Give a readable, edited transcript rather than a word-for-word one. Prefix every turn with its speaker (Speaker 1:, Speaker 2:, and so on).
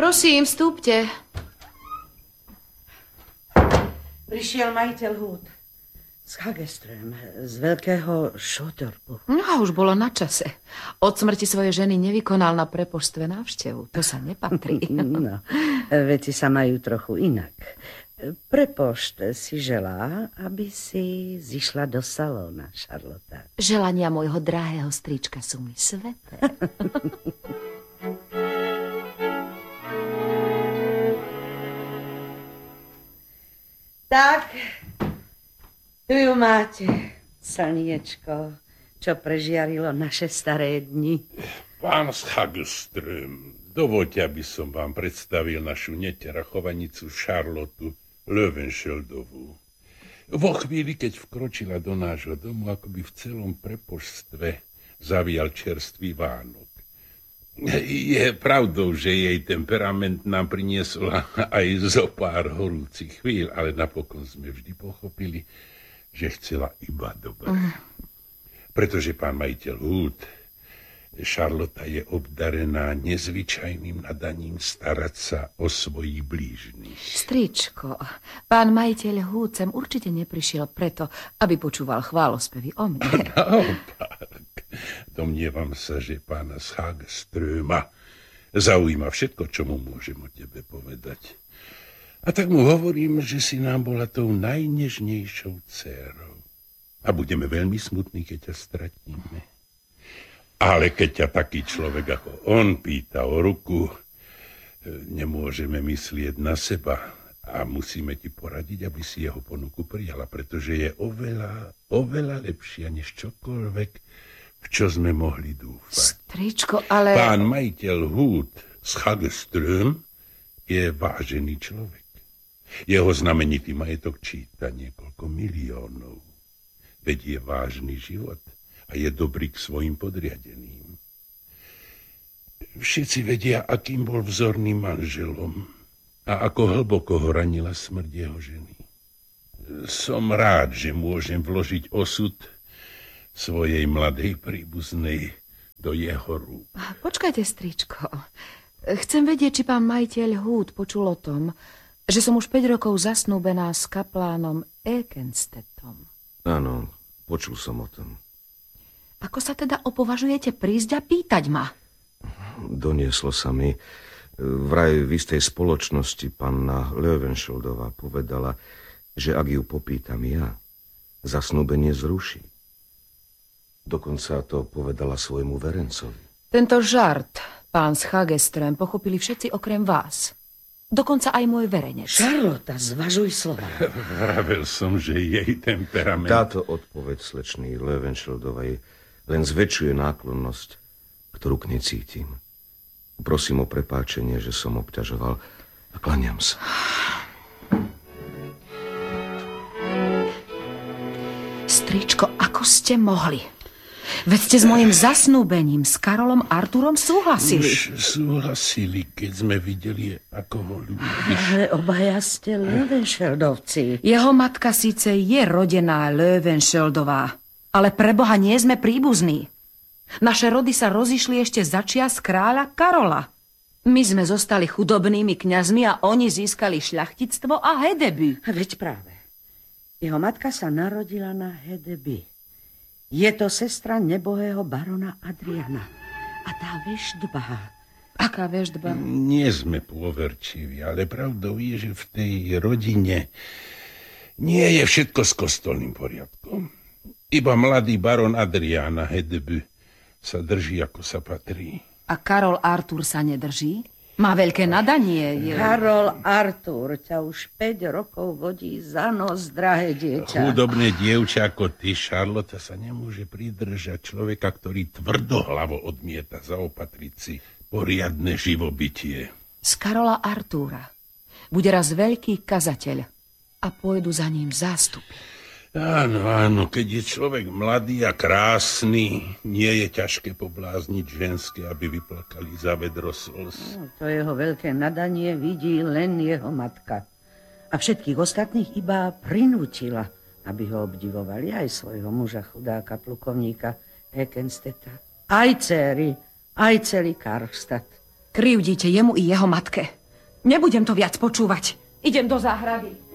Speaker 1: Prosím, vstúpte.
Speaker 2: Prišiel majiteľ Hút z Hageström, z veľkého Šotorpu.
Speaker 1: No, už bolo na čase. Od smrti svojej ženy nevykonal na prepoštve návštevu. To sa nepatrí.
Speaker 2: No, veci sa majú trochu inak. Prepošt si želá, aby si zišla do salóna, Charlotte.
Speaker 1: Želania môjho drahého strička sú mi sveté.
Speaker 2: Tak, tu ju máte, slniečko, čo prežiarilo naše staré dni.
Speaker 3: Pán Hageström, dovoľte, aby som vám predstavil našu neterachovanicu Charlotu Löwenschildovú. Vo chvíli, keď vkročila do nášho domu, akoby v celom prepoštstve zavial čerstvý Vánok. Je pravdou, že jej temperament nám priniesol aj zo pár horúcich chvíľ, ale napokon sme vždy pochopili, že chcela iba dobre. Pretože pán majiteľ Hút, Charlotta je obdarená nezvyčajným nadaním starať sa o svojich blížnych.
Speaker 1: Stričko, pán majiteľ Hút sem určite neprišiel preto, aby počúval chválospevy o mne.
Speaker 3: Naopak, domnievam sa, že pána Hageströma zaujíma všetko, čo mu môžem o tebe povedať. A tak mu hovorím, že si nám bola tou najnežnejšou dcérou. A budeme veľmi smutní, keď ťa stratíme. Ale keď ťa taký človek ako on pýta o ruku, nemôžeme myslieť na seba a musíme ti poradiť, aby si jeho ponuku prijala, pretože je oveľa lepšia než čokoľvek, v čo sme mohli dúfať.
Speaker 1: Stričko, ale...
Speaker 3: Pán majiteľ Hút z Hageström je vážený človek. Jeho znamenitý majetok číta niekoľko miliónov. Veď je vážny život a je dobrý k svojim podriadeným. Všetci vedia, akým bol vzorným manželom a ako hlboko ho ranila smrť jeho ženy. Som rád, že môžem vložiť osud svojej mladej príbuznej do jeho rúk.
Speaker 1: Počkajte, stričko. Chcem vedieť, či pán majiteľ Hút počul o tom, že som už 5 rokov zasnúbená s kaplánom Ekenstedtom.
Speaker 4: Áno, počul som o tom.
Speaker 1: Ako sa teda opovažujete prísť a pýtať ma?
Speaker 4: Donieslo sa mi. Vraj v istej spoločnosti panna Löwenschildová povedala, že ak ju popýtam ja, zasnúbenie zruší. Dokonca to povedala svojmu verencovi.
Speaker 1: Tento žart, pán z Hageström, pochopili všetci okrem vás. Dokonca aj môj verenec.
Speaker 2: Charlotte, zvažuj slova.
Speaker 3: Vravel som, že jej temperament...
Speaker 4: Táto odpoveď slečny Löwenschildovej len zväčšuje náklonnosť, ktorú k nej cítim. Prosím o prepáčenie, že som obťažoval a klaniam sa.
Speaker 1: Stričko, ako ste mohli? Veď ste s mojim zasnúbením s Karolom Artúrom súhlasili.
Speaker 3: Už súhlasili, keď sme videli, ako ho ľúbiš.
Speaker 2: Ale obaja ste Löwenschildovci.
Speaker 1: Jeho matka síce je rodená Löwenschildová, ale pre Boha nie sme príbuzní. Naše rody sa rozišli ešte za čias kráľa Karola. My sme zostali chudobnými kňazmi a oni získali šľachtictvo a Hedeby.
Speaker 2: Veď práve. Jeho matka sa narodila na Hedeby. Je to sestra nebohého barona Adriana. A tá veštba...
Speaker 1: Aká veštba?
Speaker 3: Nie sme pôverčiví, ale pravdou je, že v tej rodine nie je všetko s kostolným poriadkom. Iba mladý baron Adriana Hedeby sa drží, ako sa patrí.
Speaker 1: A Karol Artúr sa nedrží? Má veľké nadanie.
Speaker 2: Karol Artúr ťa už 5 rokov vodí za nos, drahé dieťa.
Speaker 3: Chudobné dievča ako ty, Charlotte, sa nemôže pridržať človeka, ktorý tvrdohlavo odmieta zaopatriť si poriadne živobytie.
Speaker 1: Z Karola Artúra bude raz veľký kazateľ a pôjdu za ním zástupy.
Speaker 3: Áno, keď je človek mladý a krásny, nie je ťažké poblázniť ženské, aby vyplakali za vedro slz.
Speaker 2: No, to jeho veľké nadanie vidí len jeho matka. A všetkých ostatných iba prinútila, aby ho obdivovali, aj svojho muža, chudáka, plukovníka Ekenstedta. Aj dcéry, aj celý Karlstadt
Speaker 1: Krivdíte jemu i jeho matke. Nebudem to viac počúvať. Idem do záhrady.